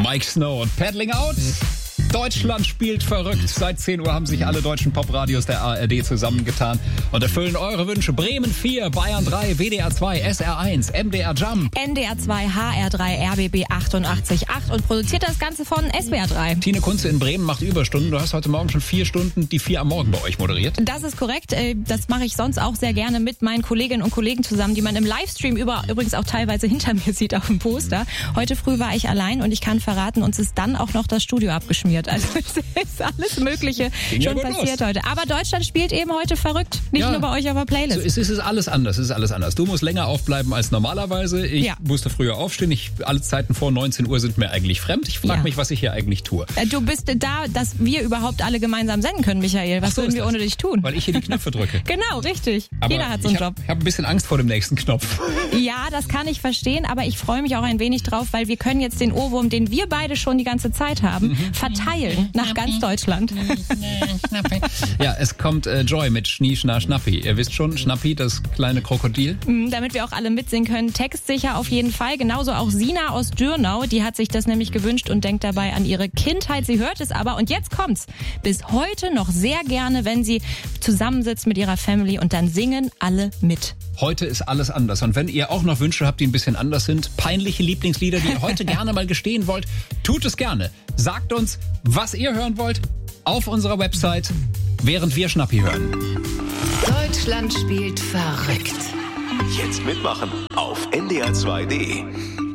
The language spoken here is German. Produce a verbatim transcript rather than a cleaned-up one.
Mike Snow und Paddling Out. Deutschland spielt verrückt. Seit zehn Uhr haben sich alle deutschen Popradios der A R D zusammengetan und erfüllen eure Wünsche. Bremen vier, Bayern drei, W D R zwei, S R eins, M D R Jump, N D R zwei, H R drei, R B B achtundachtzig Komma acht und produziert das Ganze von S W R drei. Tine Kunze in Bremen macht Überstunden. Du hast heute Morgen schon vier Stunden die vier am Morgen bei euch moderiert. Das ist korrekt. Das mache ich sonst auch sehr gerne mit meinen Kolleginnen und Kollegen zusammen, die man im Livestream über, übrigens auch teilweise hinter mir sieht auf dem Poster. Heute früh war ich allein und ich kann verraten, uns ist dann auch noch das Studio abgeschmiert. Also es ist alles Mögliche Ging schon ja gut passiert los. heute. Aber Deutschland spielt eben heute verrückt. Nicht Ja. nur bei euch auf der Playlist. So, es ist alles anders, es ist alles anders. Du musst länger aufbleiben als normalerweise. Ich Ja. musste früher aufstehen. Ich, alle Zeiten vor neunzehn Uhr sind mir eigentlich fremd. Ich frage Ja. mich, was ich hier eigentlich tue. Du bist da, dass wir überhaupt alle gemeinsam senden können, Michael. Was Ach so würden ist wir das. ohne dich tun? Weil ich hier die Knöpfe drücke. Genau, richtig. Aber Jeder hat so einen ich hab, Job. Ich habe ein bisschen Angst vor dem nächsten Knopf. Ja, das kann ich verstehen, aber ich freue mich auch ein wenig drauf, weil wir können jetzt den Ohrwurm, den wir beide schon die ganze Zeit haben, Mhm. verteilen nach ganz Deutschland. Ja, es kommt äh, Joy mit Schnie, Schna, Schnappi. Ihr wisst schon, Schnappi, das kleine Krokodil. Mm, Damit wir auch alle mitsingen können, textsicher auf jeden Fall. Genauso auch Sina aus Dürnau, die hat sich das nämlich gewünscht und denkt dabei an ihre Kindheit. Sie hört es aber und jetzt kommt's. Bis heute noch sehr gerne, wenn sie zusammensitzt mit ihrer Family und dann singen alle mit. Heute ist alles anders. Und wenn ihr auch noch Wünsche habt, die ein bisschen anders sind, peinliche Lieblingslieder, die ihr heute gerne mal gestehen wollt, tut es gerne. Sagt uns, was ihr hören wollt, auf unserer Website, während wir Schnappi hören. Deutschland spielt verrückt. Jetzt mitmachen auf N D R zwei punkt de.